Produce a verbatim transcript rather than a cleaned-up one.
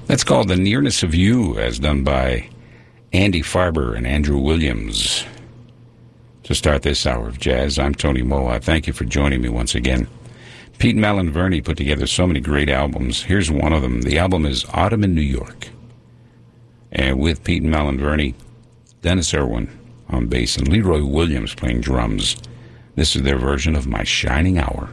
That's called The Nearness of You, as done by Andy Farber and Andrew Williams. To start this hour of jazz, I'm Tony Moe. I thank you for joining me once again. Pete Malinverni put together so many great albums. Here's one of them. The album is Autumn in New York. And with Pete Malinverni, Dennis Irwin on bass, and Leroy Williams playing drums. This is their version of My Shining Hour.